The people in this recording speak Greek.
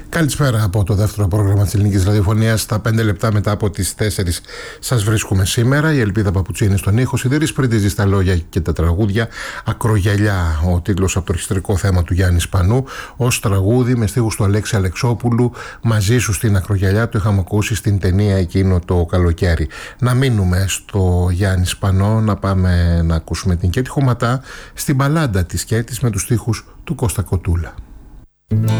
Καλησπέρα από το δεύτερο πρόγραμμα της Ελληνικής Ραδιοφωνίας. Στα 5 λεπτά μετά από τις 4 σας βρίσκουμε σήμερα. Η Ελπίδα Παπουτσίνη στον ήχο, Σιδέρης Πρίτιζη στα λόγια και τα τραγούδια. Ακρογιαλιά, ο τίτλος από το αρχιστρικό θέμα του Γιάννη Σπανού, ως τραγούδι με στίχους του Αλέξη Αλεξόπουλου. Μαζί σου στην Ακρογιαλιά, το είχαμε ακούσει στην ταινία εκείνο το καλοκαίρι. Να μείνουμε στο Γιάννη Σπανό, να πάμε να ακούσουμε την Κέτη Χωματά στην μπαλάντα της Κέτης με τους στίχους του Κώστα Κοτούλα.